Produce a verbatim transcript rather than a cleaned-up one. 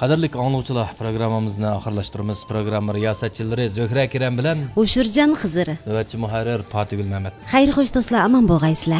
Qadrlik angluvchilar, programmamizni oxirlashtiramiz. Programma riyosatchilari Zo'hra Kiram bilan O'shurjon Xizr. navbatchi muharrir Fatigul Mamat. Xayr xo'sh do'stlar, omon bo'lgaysizlar.